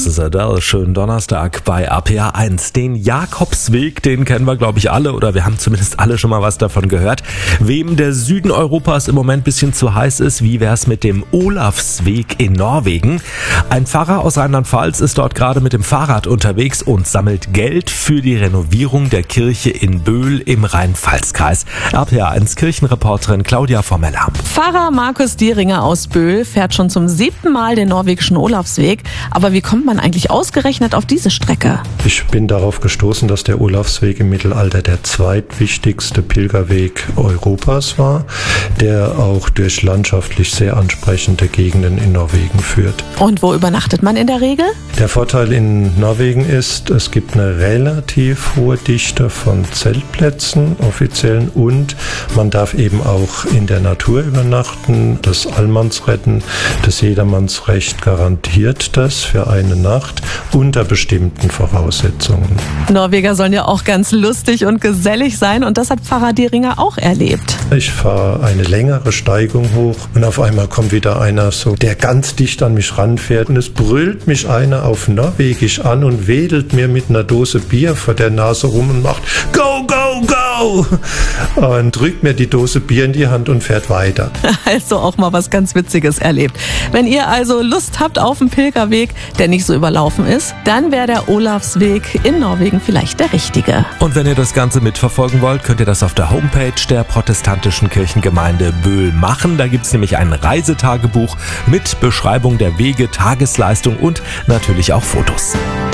Das ist Adele. Schönen Donnerstag bei RPA 1. Den Jakobsweg, den kennen wir, glaube ich, alle oder wir haben zumindest alle schon mal was davon gehört. Wem der Süden Europas im Moment ein bisschen zu heiß ist, wie wär's mit dem Olavsweg in Norwegen? Ein Pfarrer aus Rheinland-Pfalz ist dort gerade mit dem Fahrrad unterwegs und sammelt Geld für die Renovierung der Kirche in Böhl im Rhein-Pfalz-Kreis. RPA 1 Kirchenreporterin Claudia Formeller. Pfarrer Markus Dieringer aus Böhl fährt schon zum 7. Mal den norwegischen Olavsweg. Aber wie kommt man eigentlich ausgerechnet auf diese Strecke? Ich bin darauf gestoßen, dass der Olavsweg im Mittelalter der zweitwichtigste Pilgerweg Europas war, der auch durch landschaftlich sehr ansprechende Gegenden in Norwegen führt. Und wo übernachtet man in der Regel? Der Vorteil in Norwegen ist, es gibt eine relativ hohe Dichte von Zeltplätzen, offiziellen, und man darf eben auch in der Natur übernachten. Das Allmannsretten, das Jedermannsrecht garantiert das für eine Nacht unter bestimmten Voraussetzungen. Norweger sollen ja auch ganz lustig und gesellig sein und das hat Pfarrer Dieringer auch erlebt. Ich fahre eine längere Steigung hoch und auf einmal kommt wieder einer so, der ganz dicht an mich ranfährt und es brüllt mich einer auf Norwegisch an und wedelt mir mit einer Dose Bier vor der Nase rum und macht Go, go, go! Und drückt mir die Dose Bier in die Hand und fährt weiter. Also auch mal was ganz Witziges erlebt. Wenn ihr also Lust habt auf einen Pilgerweg, der nicht so überlaufen ist, dann wäre der Olavsweg in Norwegen vielleicht der richtige. Und wenn ihr das Ganze mitverfolgen wollt, könnt ihr das auf der Homepage der protestantischen Kirchengemeinde Böhl machen. Da gibt es nämlich ein Reisetagebuch mit Beschreibung der Wege, Tagesleistung und natürlich auch Fotos.